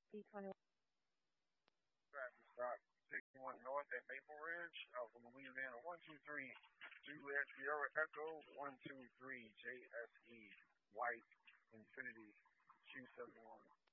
B21. Traffic stop 61 North at Maple Ridge, Alpha Louisiana 123, Juliet Sierra Echo 123, JSE White Infinity Q71.